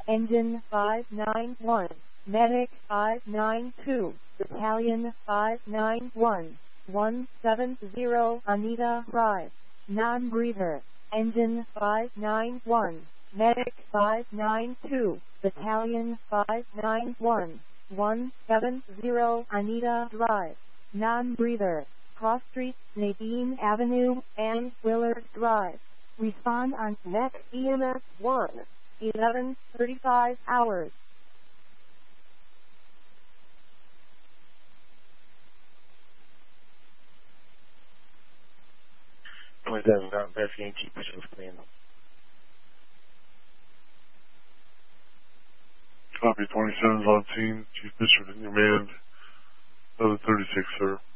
Engine 591, Medic 592, Battalion 591, 170 Anita Drive, non-breather. Engine 591, Medic 592, Battalion 591, 170 Anita Drive, non-breather. Cross Street, Nadine Avenue, and Willard Drive. Respond on next EMS 1, 11:35 hours. Pois é, verify NG, push off plan. Copy, 27's on scene. Chief Bishop in command. 11:36, sir.